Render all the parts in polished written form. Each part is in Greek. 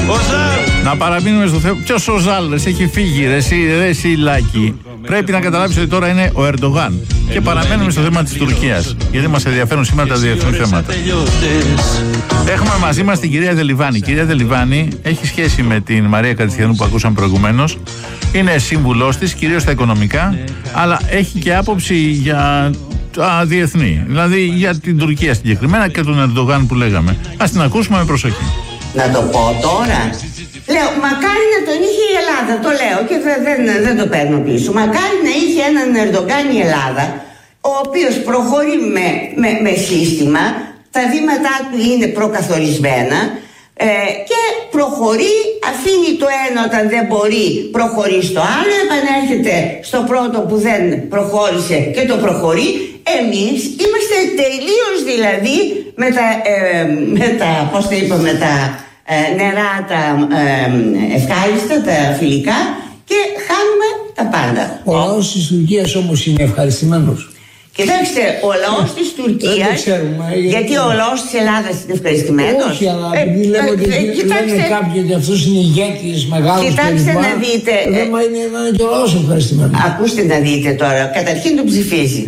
Να παραμείνουμε στο θέμα. Ποιος ο Ζάλ, έχει φύγει, ρε εσύ Λάκη. Πρέπει να καταλάβεις ότι τώρα είναι ο Ερντογάν. Και παραμένουμε στο θέμα της Τουρκίας, γιατί μας ενδιαφέρουν σήμερα τα διεθνή θέματα. Έχουμε μαζί μας την κυρία Δελιβάνη. Η κυρία Δελιβάνη έχει σχέση με την Μαρία Κατσιανού που ακούσαμε προηγουμένως. Είναι σύμβουλός της, κυρίως στα οικονομικά, αλλά έχει και άποψη για τα διεθνή. Δηλαδή για την Τουρκία συγκεκριμένα και τον Ερντογάν που λέγαμε. Ας την ακούσουμε με προσοχή. Να το πω τώρα. Λέω, μακάρι να τον είχε η Ελλάδα, το λέω και δεν το παίρνω πίσω. Μακάρι να είχε έναν Ερντογάν η Ελλάδα, ο οποίος προχωρεί με σύστημα, τα βήματά του είναι προκαθορισμένα και προχωρεί, αφήνει το ένα όταν δεν μπορεί, προχωρεί στο άλλο, επανέρχεται στο πρώτο που δεν προχώρησε και το προχωρεί. Εμείς είμαστε τελείως δηλαδή με τα πώς το είπαμε, τα νερά, τα ευχάριστα, τα φιλικά και χάνουμε τα πάντα. Ο λαός της Τουρκίας όμως είναι ευχαριστημένος. Κοιτάξτε, ο λαός της Τουρκίας, γιατί ο λαός της Ελλάδας είναι ευχαριστημένος. Όχι, αλλά επειδή λέμε ότι λένε κάποιοι ότι αυτός είναι ηγέτης μεγάλος. Κοιτάξτε να δείτε. Το θέμα είναι να είναι και ο λαός ευχαριστημένος. Ακούστε να δείτε τώρα, καταρχήν τον ψηφίζει.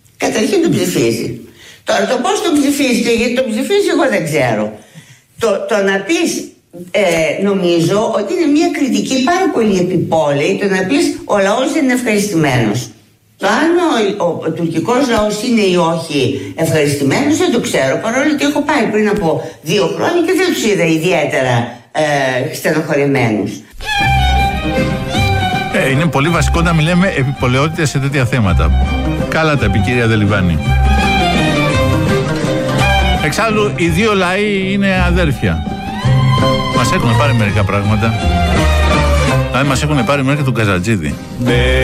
Τώρα το πώς τον ψηφίζει και γιατί τον ψηφίζει εγώ δεν ξέρω. Το να πεις, νομίζω ότι είναι μια κριτική πάρα πολύ επιπόλαιη, το να πεις ο λαός δεν είναι ευχαριστημένος. Το αν ο τουρκικός λαός είναι ή όχι ευχαριστημένος δεν το ξέρω, παρόλο ότι έχω πάει πριν από 2 χρόνια και δεν τους είδα ιδιαίτερα στενοχωρημένους. Είναι πολύ βασικό να μιλάμε επιπολαιότητα σε τέτοια θέματα. Καλά τα πει η κυρία Δελιβάνη. Εξάλλου οι δύο λαοί είναι αδέρφια. Μας έχουν πάρει μερικά πράγματα. Δηλαδή μας έχουν πάρει μέχρι τον Καζατζίδη.